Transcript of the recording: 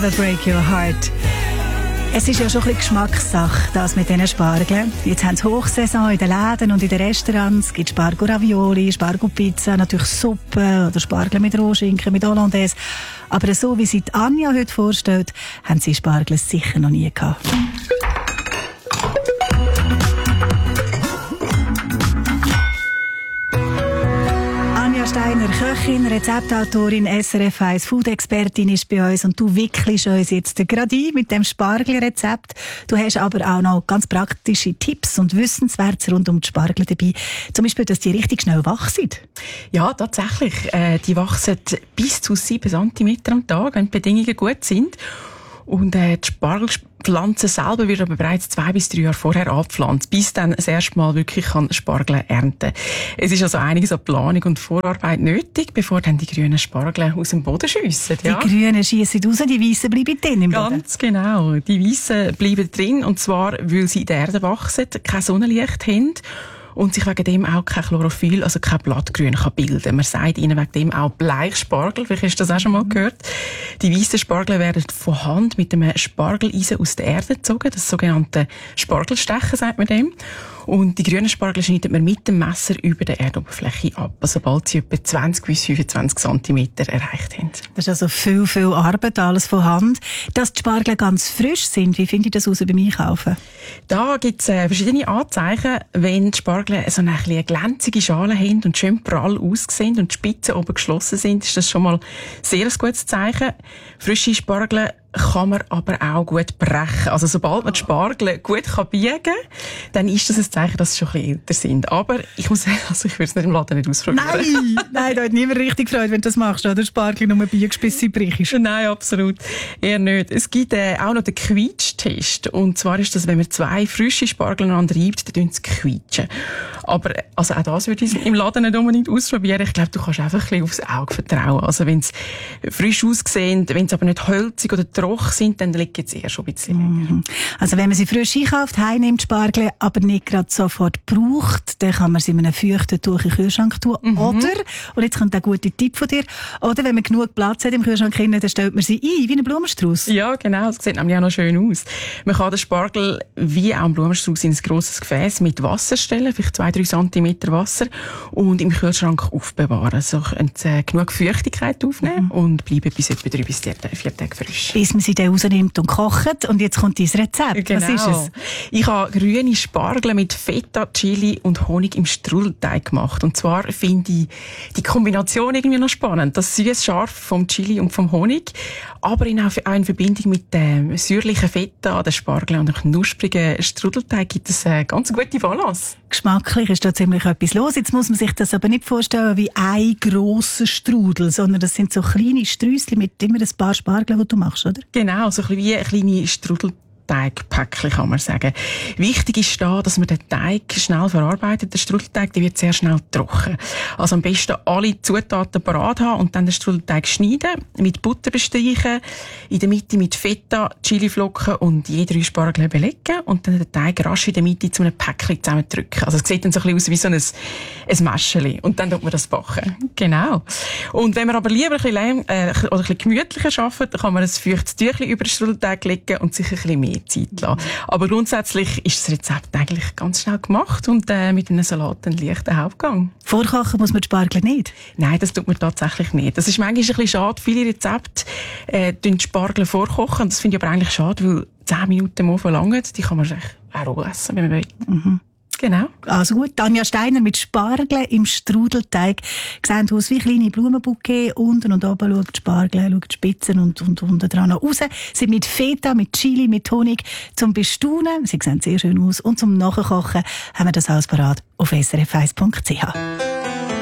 Never Break Your Heart. Es ist ja schon ein bisschen Geschmackssache, das mit diesen Spargeln. Jetzt haben sie Hochsaison in den Läden und in den Restaurants. Es gibt Spargel-Ravioli, Spargel-Pizza, natürlich Suppe oder Spargel mit Rohschinken, mit Hollandaise. Aber so wie sie die Anja heute vorstellt, haben sie Spargel sicher noch nie gehabt. Steiner, Köchin, Rezeptautorin, SRF 1 Food-Expertin ist bei uns und du wickelst uns jetzt gerade ein mit dem Spargelrezept. Du hast aber auch noch ganz praktische Tipps und Wissenswertes rund um die Spargel dabei. Zum Beispiel, dass die richtig schnell wach sind. Ja, tatsächlich. Die wachsen bis zu 7 cm am Tag, wenn die Bedingungen gut sind. Und die Spargelpflanze selber wird aber bereits 2 bis 3 Jahre vorher abgepflanzt, bis dann das erste Mal wirklich Spargel ernten. Es ist also einiges an Planung und Vorarbeit nötig, bevor dann die grünen Spargel aus dem Boden schiessen. Ja? Die grünen schiessen raus, die weißen bleiben drin im Boden. Ganz genau. Die weißen bleiben drin, und zwar, weil sie in der Erde wachsen, kein Sonnenlicht haben und sich wegen dem auch kein Chlorophyll, also kein Blattgrün bilden kann. Man sagt ihnen wegen dem auch Bleichspargel. Vielleicht hast du das auch schon mal gehört. Die weißen Spargel werden von Hand mit einem Spargeleisen aus der Erde gezogen. Das sogenannte Spargelstechen, sagt man dem. Und die grünen Spargel schneidet man mit dem Messer über der Erdoberfläche ab, sobald sie etwa 20 bis 25 cm erreicht haben. Das ist also viel Arbeit, alles von Hand. Dass die Spargel ganz frisch sind, wie finde ich das beim Einkaufen? Da gibt es verschiedene Anzeichen. Wenn die Spargel so eine glänzige Schale haben und schön prall aussehen und die Spitzen oben geschlossen sind, ist das schon mal sehr ein gutes Zeichen. Frische Spargel kann man aber auch gut brechen. Also sobald man die Spargel gut biegen kann, dann ist das ein Zeichen, dass sie schon ein bisschen älter sind. Aber ich muss sagen, ich würde es nicht im Laden nicht ausprobieren. Nein, da hat niemand richtig Freude, wenn du das machst, oder? Spargel nur biegst, bis sie brichst. Nein, absolut. Eher nicht. Es gibt auch noch den Quietschtest. Und zwar ist das, wenn man 2 frische Spargel aneinander reibt, dann quietschen. Aber also auch das würde ich im Laden nicht unbedingt ausprobieren. Ich glaube, du kannst einfach ein bisschen aufs Auge vertrauen. Also wenn es frisch aussehen, wenn es aber nicht hölzig oder trocken sind, dann liegt es eher schon ein bisschen länger. Also wenn man sie frisch einkauft, heimnimmt Spargel, aber nicht gerade sofort braucht, dann kann man sie in einem feuchten Tuch in den Kühlschrank tun. Oder, und jetzt kommt ein guter Tipp von dir, oder wenn man genug Platz hat im Kühlschrank, dann stellt man sie ein, wie einen Blumenstrauß. Ja, genau, das sieht nämlich auch noch schön aus. Man kann den Spargel wie auch einen Blumenstrauß in ein grosses Gefäß mit Wasser stellen, vielleicht 2-3 cm Wasser, und im Kühlschrank aufbewahren. So genug Feuchtigkeit aufnehmen und bleiben bis etwa 3 bis 4 Tage frisch. Bis man sie dann rausnimmt und kocht. Und jetzt kommt dein Rezept. Genau. Was ist es? Ich habe grüne Spargel mit Feta, Chili und Honig im Strudelteig gemacht. Und zwar finde ich die Kombination irgendwie noch spannend. Das süß-scharf vom Chili und vom Honig, aber auch in Verbindung mit dem säuerlichen Feta, den Spargel und dem knusprigen Strudelteig gibt es eine ganz gute Balance. Geschmacklich ist da ziemlich etwas los. Jetzt muss man sich das aber nicht vorstellen wie ein grosser Strudel, sondern das sind so kleine Sträusschen mit immer ein paar Spargeln, die du machst, oder? Genau, so ein bisschen wie eine kleine Strudelteigpäckchen, kann man sagen. Wichtig ist da, dass man den Teig schnell verarbeitet. Der Strudelteig, der wird sehr schnell trocken. Also am besten alle Zutaten parat haben und dann den Strudelteig schneiden, mit Butter bestreichen, in der Mitte mit Feta, Chiliflocken und je 3 Spargel belegen und dann den Teig rasch in der Mitte zu einem Päckchen zusammendrücken. Also es sieht dann so ein bisschen aus wie so ein Mäscheli. Und dann tut man das backen. Genau. Und wenn man aber lieber ein bisschen gemütlicher arbeitet, dann kann man ein feuchtes Tüchlein über den Strudelteig legen und sich ein bisschen mehr Zeit lassen. Aber grundsätzlich ist das Rezept eigentlich ganz schnell gemacht und mit einem Salat einen leichten Hauptgang. Vorkochen muss man die Spargel nicht? Nein, das tut man tatsächlich nicht. Das ist manchmal ein bisschen schade. Viele Rezepte die Spargel vorkochen. Das finde ich aber eigentlich schade, weil 10 Minuten mal verlangen, die kann man auch roh essen, wenn man will. Genau. Also gut, Anja Steiner mit Spargel im Strudelteig. Sehen aus wie kleine Blumenbouquet. Unten und oben schaut die Spargel, schaut die Spitzen und unten dran noch raus. Sie mit Feta, mit Chili, mit Honig zum Bestaunen. Sie sehen sehr schön aus. Und zum Nachkochen haben wir das alles parat auf srf1.ch.